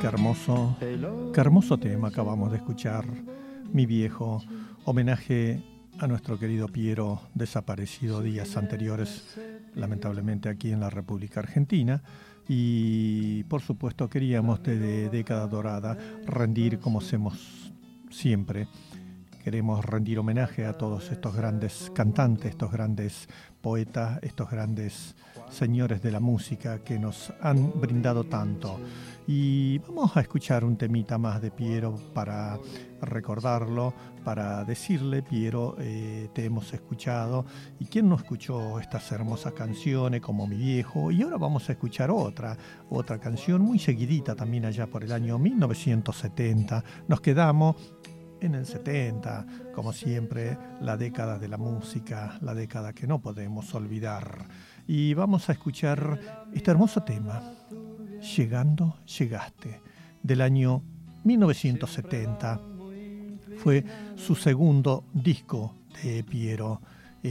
qué hermoso tema acabamos de escuchar, Mi Viejo, homenaje a nuestro querido Piero, desaparecido días anteriores, lamentablemente aquí en la República Argentina. Y por supuesto queríamos desde Década Dorada rendir como hacemos siempre. Queremos rendir homenaje a todos estos grandes cantantes, estos grandes poetas, estos grandes señores de la música que nos han brindado tanto. Y vamos a escuchar un temita más de Piero para recordarlo, para decirle, Piero, te hemos escuchado. ¿Y quién no escuchó estas hermosas canciones como Mi Viejo? Y ahora vamos a escuchar otra canción muy seguidita también allá por el año 1970. Nos quedamos en el 70, como siempre, la década de la música, la década que no podemos olvidar. Y vamos a escuchar este hermoso tema, Llegando, Llegaste, del año 1970. Fue su segundo disco de Piero.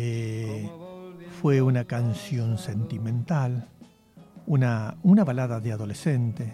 Fue una canción sentimental, una balada de adolescente.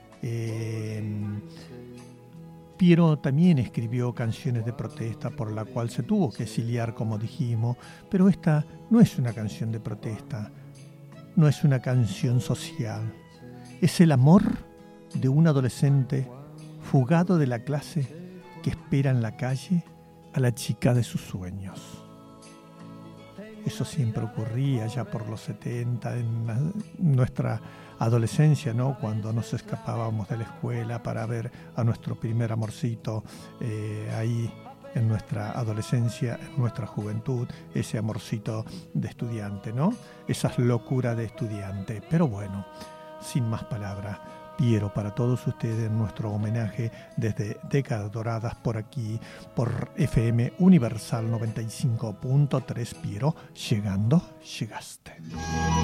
Piero también escribió canciones de protesta por la cual se tuvo que exiliar, como dijimos, pero esta no es una canción de protesta, no es una canción social. Es el amor de un adolescente fugado de la clase que espera en la calle a la chica de sus sueños. Eso siempre ocurría ya por los 70, en nuestra adolescencia, ¿no? Cuando nos escapábamos de la escuela para ver a nuestro primer amorcito ahí en nuestra adolescencia, en nuestra juventud, ese amorcito de estudiante, ¿no? Esas locuras de estudiante. Pero bueno, sin más palabras, Piero, para todos ustedes nuestro homenaje desde Décadas Doradas por aquí, por FM Universal 95.3. Piero, llegando, llegaste.